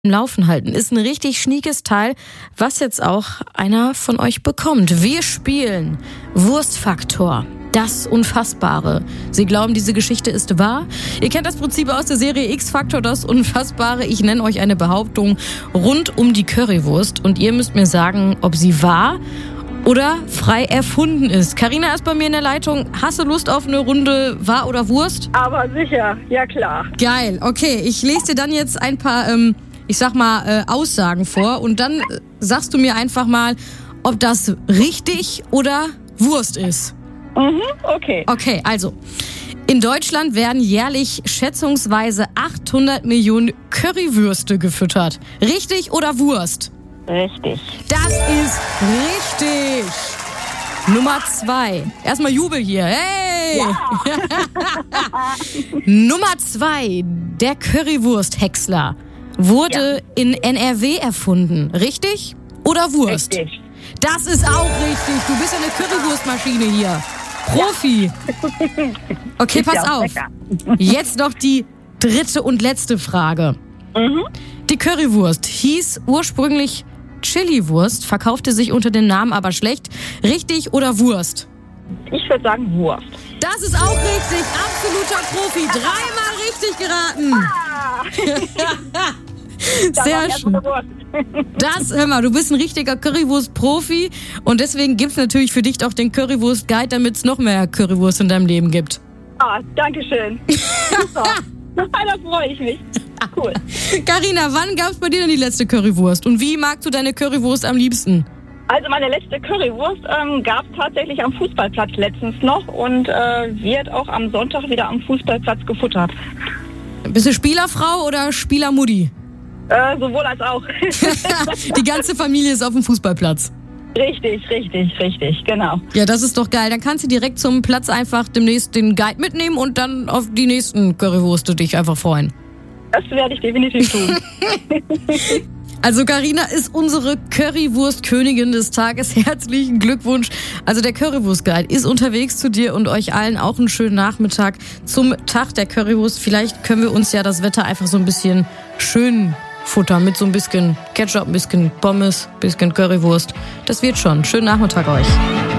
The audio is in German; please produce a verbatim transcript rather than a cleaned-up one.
im Laufen halten. Ist ein richtig schniekes Teil, was jetzt auch einer von euch bekommt. Wir spielen Wurstfaktor. Das Unfassbare. Sie glauben, diese Geschichte ist wahr? Ihr kennt das Prinzip aus der Serie X-Factor, das Unfassbare. Ich nenne euch eine Behauptung rund um die Currywurst und ihr müsst mir sagen, ob sie wahr oder frei erfunden ist. Carina ist bei mir in der Leitung. Hast du Lust auf eine Runde Wahr oder Wurst? Aber sicher, ja klar. Geil, okay. Ich lese dir dann jetzt ein paar, ähm, ich sag mal, äh, Aussagen vor und dann äh, sagst du mir einfach mal, ob das richtig oder Wurst ist. Mhm, okay. Okay, also, in Deutschland werden jährlich schätzungsweise achthundert Millionen Currywürste gefüttert. Richtig oder Wurst? Richtig. Das ist richtig. Nummer zwei. Erstmal Jubel hier. Hey! Ja. Nummer zwei. Der Currywurst-Häcksler wurde ja. in N R W erfunden. Richtig oder Wurst? Richtig. Das ist auch richtig. Du bist ja eine Currywurstmaschine hier. Profi. Okay, pass auf. Jetzt noch die dritte und letzte Frage. Mhm. Die Currywurst hieß ursprünglich Chili-Wurst, verkaufte sich unter dem Namen aber schlecht. Richtig oder Wurst? Ich würde sagen Wurst. Das ist auch richtig. Absoluter Profi. Dreimal richtig geraten. Ah. Sehr schön. Das, hör mal, du bist ein richtiger Currywurst-Profi und deswegen gibt's natürlich für dich auch den Currywurst-Guide, damit es noch mehr Currywurst in deinem Leben gibt. Ah, danke schön. Super. Da freue ich mich. Cool. Carina, wann gab's bei dir denn die letzte Currywurst und wie magst du deine Currywurst am liebsten? Also meine letzte Currywurst ähm, gab es tatsächlich am Fußballplatz letztens noch und äh, wird auch am Sonntag wieder am Fußballplatz gefuttert. Bist du Spielerfrau oder Spielermutti? Äh, sowohl als auch. Die ganze Familie ist auf dem Fußballplatz. Richtig, richtig, richtig, genau. Ja, das ist doch geil. Dann kannst du direkt zum Platz einfach demnächst den Guide mitnehmen und dann auf die nächsten Currywürste dich einfach freuen. Das werde ich definitiv tun. Also Carina ist unsere Currywurst-Königin des Tages. Herzlichen Glückwunsch. Also der Currywurst-Guide ist unterwegs zu dir und euch allen auch einen schönen Nachmittag zum Tag der Currywurst. Vielleicht können wir uns ja das Wetter einfach so ein bisschen schön futtern mit so ein bisschen Ketchup, ein bisschen Pommes, ein bisschen Currywurst. Das wird schon. Schönen Nachmittag euch.